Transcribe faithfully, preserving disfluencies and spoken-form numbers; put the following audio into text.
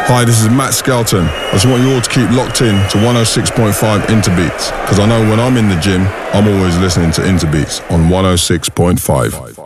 Hi, this is Matt Skelton. I just want you all to keep locked in to one oh six point five Interbeats, because I know when I'm in the gym, I'm always listening to Interbeats on one oh six point five.